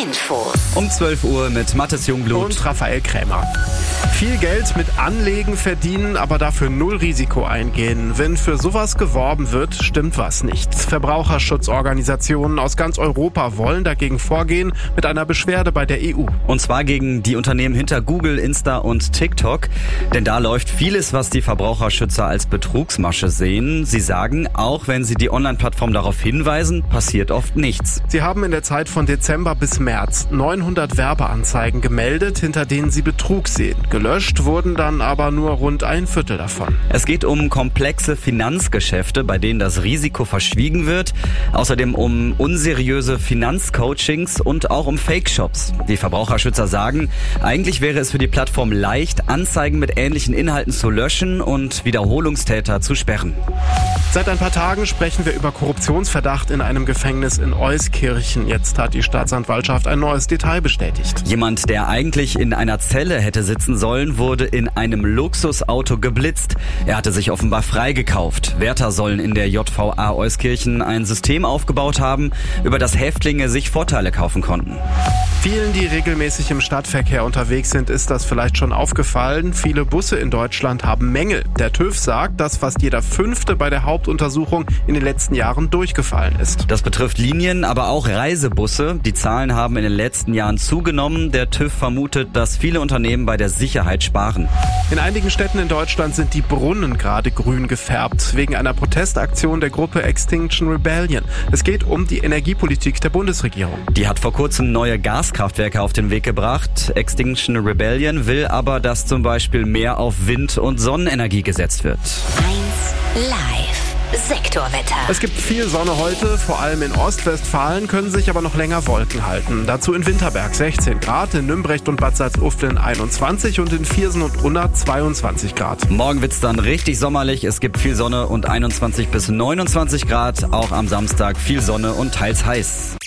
Infos. Um 12 Uhr mit Mathis Jungblut und Raphael Krämer. Viel Geld mit Anlegen verdienen, aber dafür null Risiko eingehen. Wenn für sowas geworben wird, stimmt was nicht. Verbraucherschutzorganisationen aus ganz Europa wollen dagegen vorgehen mit einer Beschwerde bei der EU. Und zwar gegen die Unternehmen hinter Google, Insta und TikTok. Denn da läuft vieles, was die Verbraucherschützer als Betrugsmasche sehen. Sie sagen, auch wenn sie die Online-Plattform darauf hinweisen, passiert oft nichts. Sie haben in der Zeit von Dezember bis März 900 Werbeanzeigen gemeldet, hinter denen sie Betrug sehen. Gelöscht wurden dann aber nur rund ein Viertel davon. Es geht um komplexe Finanzgeschäfte, bei denen das Risiko verschwiegen wird. Außerdem um unseriöse Finanzcoachings und auch um Fake-Shops. Die Verbraucherschützer sagen, eigentlich wäre es für die Plattform leicht, Anzeigen mit ähnlichen Inhalten zu löschen und Wiederholungstäter zu sperren. Seit ein paar Tagen sprechen wir über Korruptionsverdacht in einem Gefängnis in Euskirchen. Jetzt hat die Staatsanwaltschaft ein neues Detail bestätigt. Jemand, der eigentlich in einer Zelle hätte sitzen sollen, wurde in einem Luxusauto geblitzt. Er hatte sich offenbar freigekauft. Wärter sollen in der JVA Euskirchen ein System aufgebaut haben, über das Häftlinge sich Vorteile kaufen konnten. Vielen, die regelmäßig im Stadtverkehr unterwegs sind, ist das vielleicht schon aufgefallen. Viele Busse in Deutschland haben Mängel. Der TÜV sagt, dass fast jeder Fünfte bei der Hauptuntersuchung in den letzten Jahren durchgefallen ist. Das betrifft Linien, aber auch Reisebusse. Die Zahlen haben in den letzten Jahren zugenommen. Der TÜV vermutet, dass viele Unternehmen bei der Sicherheit sparen. In einigen Städten in Deutschland sind die Brunnen gerade grün gefärbt, wegen einer Protestaktion der Gruppe Extinction Rebellion. Es geht um die Energiepolitik der Bundesregierung. Die hat vor kurzem neue Gaskraftwerke auf den Weg gebracht. Extinction Rebellion will aber, dass zum Beispiel mehr auf Wind- und Sonnenenergie gesetzt wird. 1 Live. Sektorwetter. Es gibt viel Sonne heute, vor allem in Ostwestfalen, können sich aber noch länger Wolken halten. Dazu in Winterberg 16 Grad, in Nümbrecht und Bad Salzuflen 21 und in Viersen und Unna 22 Grad. Morgen wird's dann richtig sommerlich. Es gibt viel Sonne und 21 bis 29 Grad. Auch am Samstag viel Sonne und teils heiß.